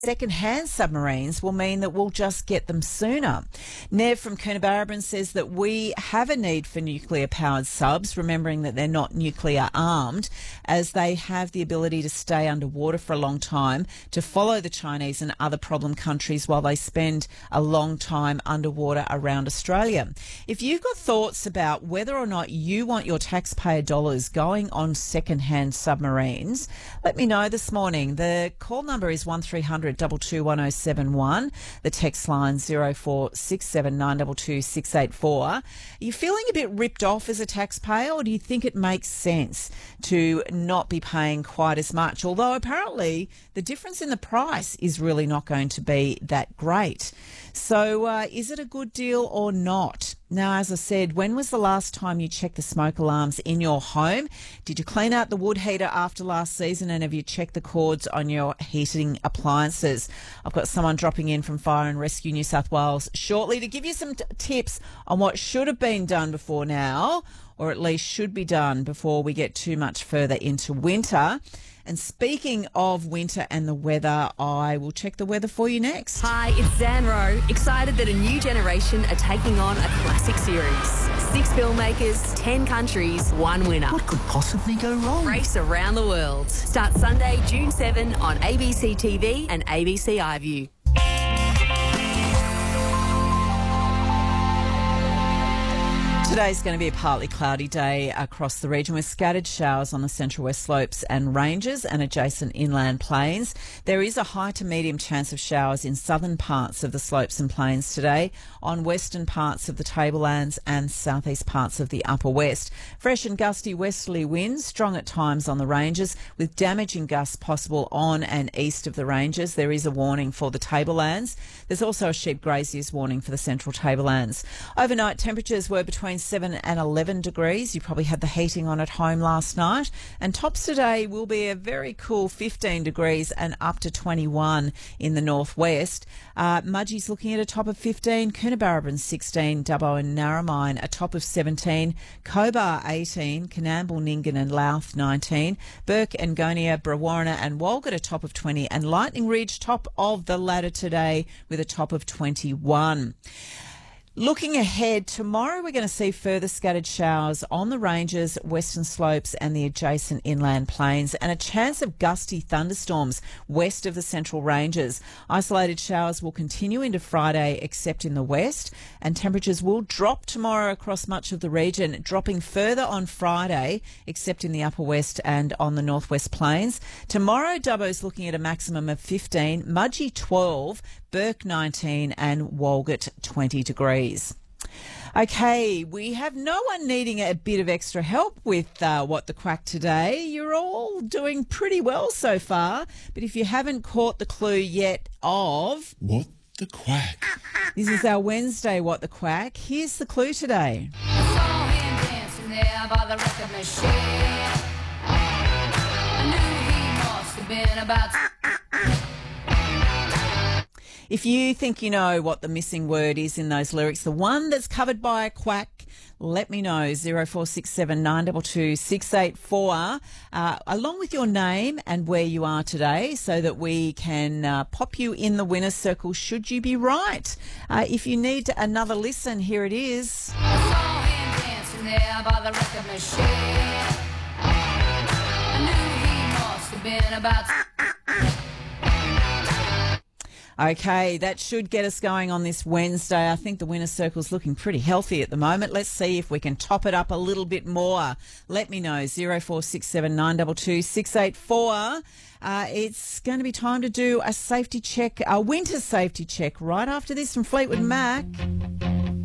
Second-hand submarines will mean that we'll just get them sooner. Nev from Coonabarabran says that we have a need for nuclear-powered subs, remembering that they're not nuclear-armed, as they have the ability to stay underwater for a long time, to follow the Chinese and other problem countries while they spend a long time underwater around Australia. If you've got thoughts about whether or not you want your taxpayer dollars going on second-hand submarines, let me know this morning. The call number is 1300 221 The text line 0467 922 684. Are you feeling a bit ripped off as a taxpayer, or do you think it makes sense to not be paying quite as much? Although apparently the difference in the price is really not going to be that great. So is it a good deal or not? Now, as I said, when was the last time you checked the smoke alarms in your home? Did you clean out the wood heater after last season, and have you checked the cords on your heating appliances? I've got someone dropping in from Fire and Rescue New South Wales shortly to give you some tips on what should have been done before now, or at least should be done before we get too much further into winter. And speaking of winter and the weather, I will check the weather for you next. Hi, it's Zan Rowe. Excited that a new generation are taking on a classic series. 6 filmmakers, 10 countries, 1 winner. What could possibly go wrong? Race around the world. Start Sunday, June 7 on ABC TV and ABC iView. Today's going to be a partly cloudy day across the region with scattered showers on the central west slopes and ranges and adjacent inland plains. There is a high to medium chance of showers in southern parts of the slopes and plains today, on western parts of the tablelands and southeast parts of the upper west. Fresh and gusty westerly winds, strong at times on the ranges, with damaging gusts possible on and east of the ranges. There is a warning for the tablelands. There's also a sheep graziers warning for the central tablelands. Overnight temperatures were between 7 and 11 degrees. You probably had the heating on at home last night. And tops today will be a very cool 15 degrees and up to 21 in the northwest. Mudgee's looking at a top of 15, Coonabarabran 16, Dubbo and Narromine a top of 17, Cobar 18, Coonamble, Nyngan and Louth 19, Burke and Gonia, Brewarrina and Walgett a top of 20, and Lightning Ridge top of the ladder today with a top of 21. Looking ahead, tomorrow we're going to see further scattered showers on the ranges, western slopes and the adjacent inland plains, and a chance of gusty thunderstorms west of the central ranges. Isolated showers will continue into Friday except in the west, and temperatures will drop tomorrow across much of the region, dropping further on Friday except in the upper west and on the northwest plains. Tomorrow Dubbo's looking at a maximum of 15, Mudgee 12, Burke 19 and Walgett 20 degrees. Okay, we have no one needing a bit of extra help with What the Quack today. You're all doing pretty well so far, but if you haven't caught the clue yet of What the Quack, this is our Wednesday What the Quack. Here's the clue today. I saw him dancing there by the record machine. I knew he must have been about... If you think you know what the missing word is in those lyrics, the one that's covered by a quack, let me know, 0467 922 684, along with your name and where you are today, so that we can pop you in the winner's circle should you be right. If you need another listen, here it is. I saw him dancing there by the record machine. I knew he must have been about... Okay, that should get us going on this Wednesday. I think the winner's circle's looking pretty healthy at the moment. Let's see if we can top it up a little bit more. Let me know, 0467 922 684. It's going to be time to do a safety check, a winter safety check, right after this from Fleetwood Mac.